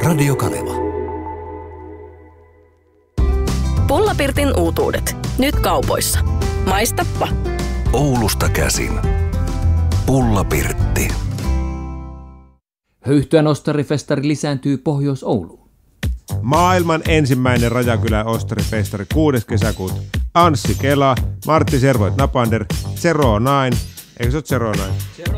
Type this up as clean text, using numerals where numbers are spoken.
Radio Kaleva. Pullapirtin uutuudet. Nyt kaupoissa. Maistappa. Oulusta käsin. Pullapirtti. Höyhtyän ostarifestari lisääntyy Pohjois-Ouluun. Maailman ensimmäinen Rajakylän ostarifestari 6. kesäkuuta. Anssi Kela, Martti Servoit Napander, Zero Nine. Eikö se ole Zero Nine?